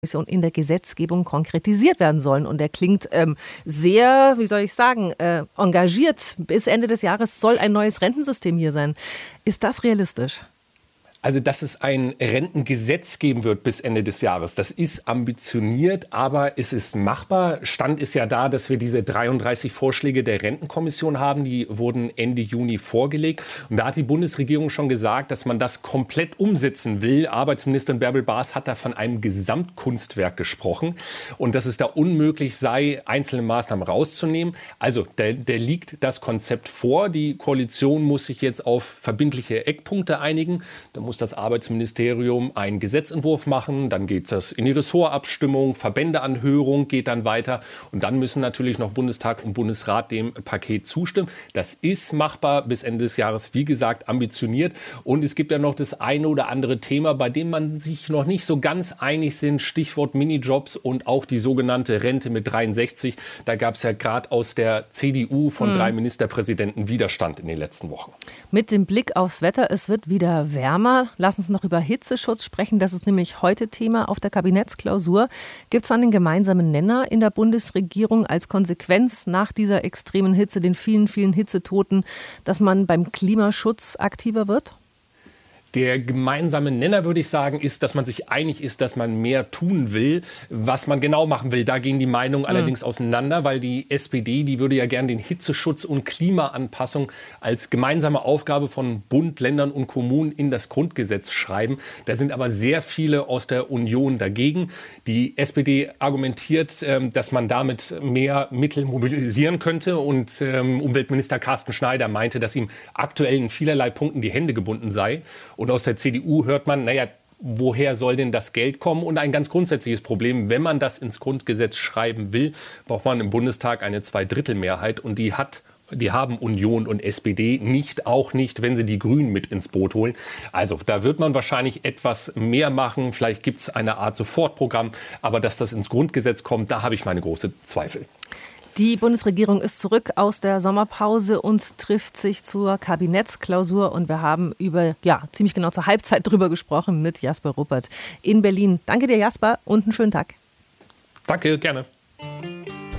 in der Gesetzgebung konkretisiert werden sollen. Und er klingt sehr, engagiert. Bis Ende des Jahres soll ein neues Rentensystem hier sein. Ist das realistisch? Also, dass es ein Rentengesetz geben wird bis Ende des Jahres, das ist ambitioniert, aber es ist machbar. Stand ist ja da, dass wir diese 33 Vorschläge der Rentenkommission haben. Die wurden Ende Juni vorgelegt. Und da hat die Bundesregierung schon gesagt, dass man das komplett umsetzen will. Arbeitsministerin Bärbel Baas hat da von einem Gesamtkunstwerk gesprochen und dass es da unmöglich sei, einzelne Maßnahmen rauszunehmen. Also, da liegt das Konzept vor. Die Koalition muss sich jetzt auf verbindliche Eckpunkte einigen. Da muss das Arbeitsministerium einen Gesetzentwurf machen, dann geht das in die Ressortabstimmung, Verbändeanhörung geht dann weiter und dann müssen natürlich noch Bundestag und Bundesrat dem Paket zustimmen. Das ist machbar bis Ende des Jahres, wie gesagt, ambitioniert. Und es gibt ja noch das eine oder andere Thema, bei dem man sich noch nicht so ganz einig sind. Stichwort Minijobs und auch die sogenannte Rente mit 63. Da gab es ja gerade aus der CDU von 3 Ministerpräsidenten Widerstand in den letzten Wochen. Mit dem Blick aufs Wetter, es wird wieder wärmer. Lass uns noch über Hitzeschutz sprechen. Das ist nämlich heute Thema auf der Kabinettsklausur. Gibt es einen gemeinsamen Nenner in der Bundesregierung als Konsequenz nach dieser extremen Hitze, den vielen, vielen Hitzetoten, dass man beim Klimaschutz aktiver wird? Der gemeinsame Nenner, würde ich sagen, ist, dass man sich einig ist, dass man mehr tun will. Was man genau machen will, da gehen die Meinungen allerdings auseinander, weil die SPD, die würde ja gern den Hitzeschutz und Klimaanpassung als gemeinsame Aufgabe von Bund, Ländern und Kommunen in das Grundgesetz schreiben. Da sind aber sehr viele aus der Union dagegen. Die SPD argumentiert, dass man damit mehr Mittel mobilisieren könnte. Und Umweltminister Carsten Schneider meinte, dass ihm aktuell in vielerlei Punkten die Hände gebunden sei. Und aus der CDU hört man, woher soll denn das Geld kommen? Und ein ganz grundsätzliches Problem, wenn man das ins Grundgesetz schreiben will, braucht man im Bundestag eine Zweidrittelmehrheit. Und die haben Union und SPD nicht, auch nicht, wenn sie die Grünen mit ins Boot holen. Also da wird man wahrscheinlich etwas mehr machen. Vielleicht gibt es eine Art Sofortprogramm. Aber dass das ins Grundgesetz kommt, da habe ich meine große Zweifel. Die Bundesregierung ist zurück aus der Sommerpause und trifft sich zur Kabinettsklausur. Und wir haben ziemlich genau zur Halbzeit drüber gesprochen mit Jasper Ruppert in Berlin. Danke dir, Jasper, und einen schönen Tag. Danke, gerne.